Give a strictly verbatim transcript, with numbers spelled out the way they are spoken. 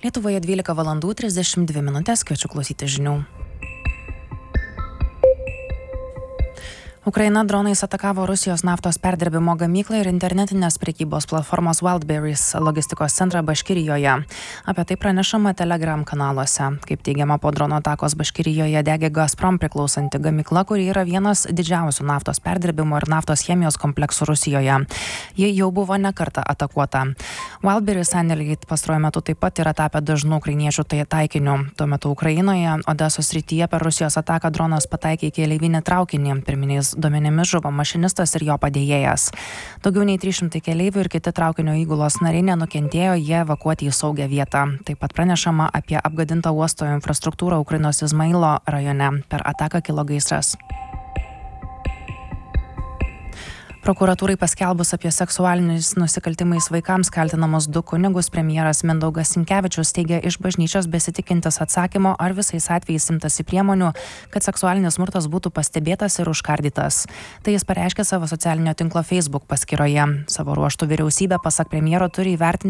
Lietuvoje dvylika valandų trisdešimt dvi minutės, kviečiu klausyti žinių. Ukraina dronais atakavo Rusijos naftos perdirbimo gamyklą ir internetinės prekybos platformos Wildberries logistikos centrą Baškirijoje. Apie tai pranešama Telegram kanaluose. Kaip teigiama, po drono atakos Baškirijoje degė Gazprom priklausanti gamykla, kuri yra vienas didžiausių naftos perdirbimo ir naftos chemijos kompleksų Rusijoje. Ji jau buvo ne kartą atakuota. Wildberries Energate pastaruoju metu taip pat yra tapę dažnų ukrainiečių taikiniu. Tuo metu Ukrainoje, Odesos srityje per Rusijos ataką dronas pataikė į keleivinį traukinį. Pirminiais duomenimis žuvo mašinistas ir jo padėjėjas. Daugiau nei trys šimtai keleivių ir kiti traukinio įgulos nariai nenukentėjo, jie evakuoti į saugią vietą. Taip pat pranešama apie apgadintą uosto infrastruktūrą Ukrainos Izmailo rajone. Per ataką kilo gaisras. Prokuratūrai paskelbus apie seksualiniais nusikaltimais vaikams kaltinamus du kunigus, premjeras Mindaugas Sinkevičius teigia iš bažnyčios besitikintis atsakymo, ar visais atvejais imtasi priemonių, kad seksualinis smurtas būtų pastebėtas ir užkardytas. Tai jis pareiškė savo socialinio tinklo Facebook paskyroje. Savo ruožtų vyriausybė, pasak premjero, turi įvertinti